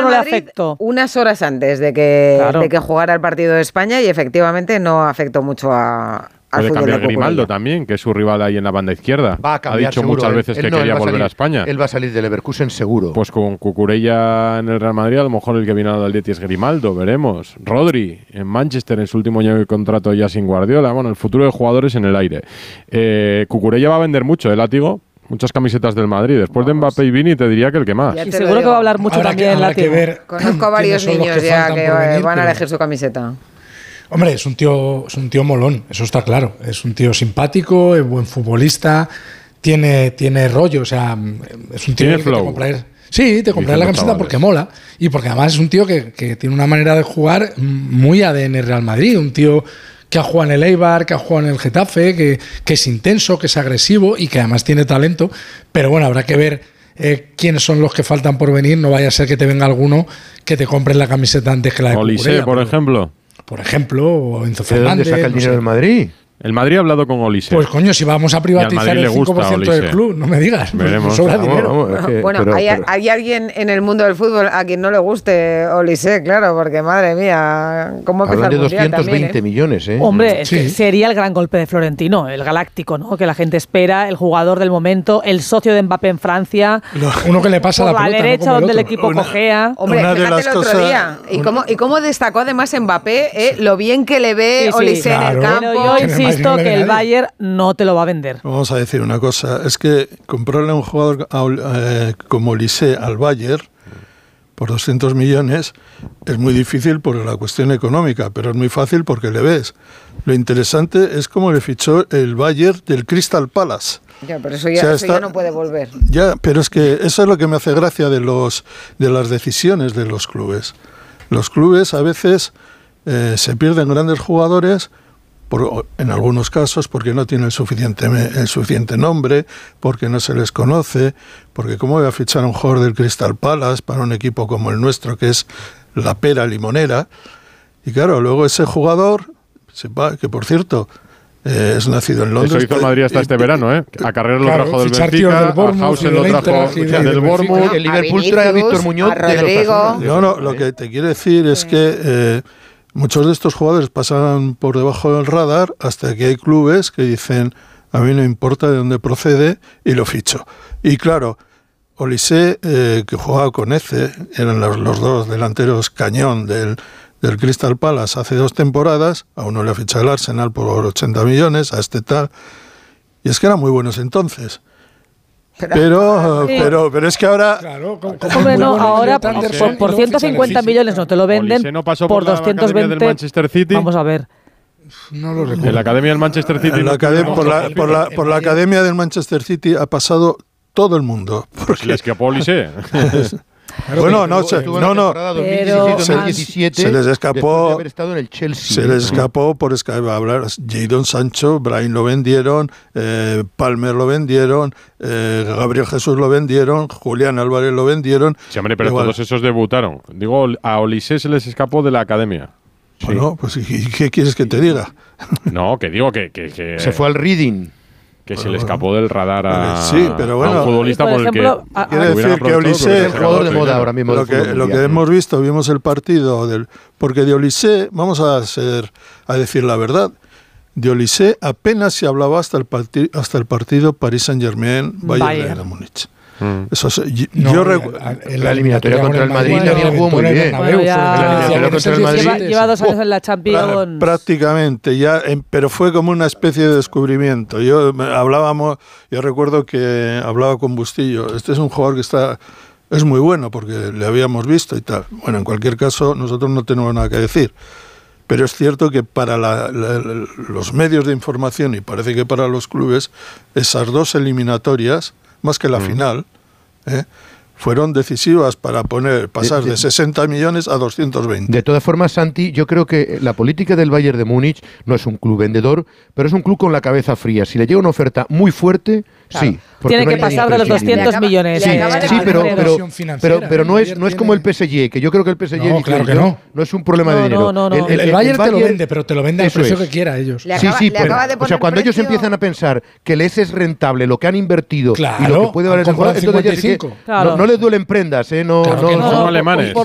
no le Madrid afectó. unas horas antes de que jugara el partido de España y efectivamente no afectó mucho al Puede fútbol cambiar de Grimaldo Cucurella. también, que es su rival ahí en la banda izquierda. Va a cambiar, ha dicho seguro, muchas veces que quería volver a España. Él va a salir del Leverkusen seguro. Pues con Cucurella en el Real Madrid, a lo mejor el que viene al Atleti es Grimaldo, veremos. Rodri en Manchester en su último año de contrato ya sin Guardiola. Bueno, el futuro de jugadores en el aire. Cucurella va a vender mucho, Látigo. Muchas camisetas del Madrid. Después de Mbappé y Vini te diría que el que más. Y seguro que va a hablar mucho también Látigo. Conozco a varios niños ya que van a elegir su camiseta. Hombre, es un tío molón, eso está claro. Es un tío simpático, es buen futbolista, tiene rollo, o sea, es un tío que flow. te compra. Sí, te compraré la camiseta porque mola y porque además es un tío que tiene una manera de jugar muy ADN Real Madrid, un tío que ha jugado en el Eibar, que ha jugado en el Getafe, que es intenso, que es agresivo y que además tiene talento, pero bueno, habrá que ver quiénes son los que faltan por venir, no vaya a ser que te venga alguno que te compre la camiseta antes que la de Olise, por ejemplo. Por ejemplo, o Enzo ¿De dónde Fernández. saca el dinero del Madrid? El Madrid ha hablado con Olise. Pues coño, si vamos a privatizar el 5% del club, no me digas. Veremos. Sobra dinero. Bueno, hay alguien en el mundo del fútbol a quien no le guste Olise, claro, porque madre mía, ¿cómo empieza Hablan de el mundial 220 también, millones, ¿eh? Hombre, es que sería el gran golpe de Florentino, el galáctico, ¿no? Que la gente espera, el jugador del momento, el socio de Mbappé en Francia. Uno que le pasa por la pelota, derecha, no como donde el otro. equipo cojea. Hombre, fíjate el otro día. Y cómo destacó además Mbappé lo bien que le ve Olise en el campo. Pero yo insisto que el Bayern no te lo va a vender. Vamos a decir una cosa, es que comprarle a un jugador como Olise al Bayern por 200 millones es muy difícil por la cuestión económica, pero es muy fácil porque le ves. Lo interesante es cómo le fichó el Bayern del Crystal Palace. Ya, pero eso ya no puede volver. Ya, pero es que eso es lo que me hace gracia de las decisiones de los clubes. Los clubes a veces se pierden grandes jugadores en algunos casos porque no tienen el suficiente nombre, porque no se les conoce, porque cómo voy a fichar a un jugador del Crystal Palace para un equipo como el nuestro que es la pera limonera. Y claro, luego ese jugador, que por cierto es nacido en Londres. Eso hizo el Madrid hasta este verano, ¿eh? A Carrera lo trajo del Benfica, a Hausen lo trajo del Bournemouth. El Liverpool trae a Víctor Muñoz de los. No, lo que te quiero decir es que muchos de estos jugadores pasan por debajo del radar hasta que hay clubes que dicen a mí no importa de dónde procede y lo ficho. Y claro, Olise, que jugaba con Eze, eran los dos delanteros cañón del Crystal Palace hace 2 temporadas, a uno le ha fichado el Arsenal por 80 millones, a este tal, y es que eran muy buenos entonces. Pero es que ahora... Claro, hombre, no, ahora por 150 millones no te lo venden, no pasó por la 220 academia del Manchester City. Vamos a ver. No lo recuerdo. En la academia del Manchester City. Por la academia del Manchester City ha pasado todo el mundo. Pues le escapó Olise. Bueno, no, se les escapó. De haber estado en el Chelsea. Se les escapó por hablar. Jadon Sancho, Brahim lo vendieron, Palmer lo vendieron, Gabriel Jesús lo vendieron, Julián Álvarez lo vendieron. Sí, hombre, pero todos esos debutaron. Digo, a Olise se les escapó de la academia. Sí. Bueno, pues ¿y qué quieres que te diga? No, que digo que se fue al Reading. Que se le escapó del radar a un futbolista por ejemplo, quiere decir que Olise es el jugador de moda ahora mismo. Lo que hemos visto, vimos el partido porque de Olise, vamos a decir la verdad, de Olise apenas se hablaba hasta el partido Paris Saint-Germain Bayern de Múnich. Eso la eliminatoria contra el Madrid también jugó muy bien. Lleva 2 años en la Champions. Prácticamente, pero fue como una especie de descubrimiento. Yo recuerdo que hablaba con Bustillo. Este es un jugador que es muy bueno porque le habíamos visto y tal. Bueno, en cualquier caso, nosotros no tenemos nada que decir. Pero es cierto que para los medios de información y parece que para los clubes, esas 2 eliminatorias, más que la final, fueron decisivas para pasar de 60 millones a 220. De todas formas, Santi, yo creo que la política del Bayern de Múnich no es un club vendedor, pero es un club con la cabeza fría. Si le llega una oferta muy fuerte, claro, sí. Tiene que pasar de los 200 millones. Sí, pero no es como el PSG, que yo creo que el PSG no es un problema de dinero. No. El Bayern te lo vende, pero te lo vende al precio que quiera ellos. O sea, cuando ellos empiezan a pensar que les es rentable lo que han invertido y lo que puede valer ese jugador, entonces ya sí que no les duelen prendas, son alemanes.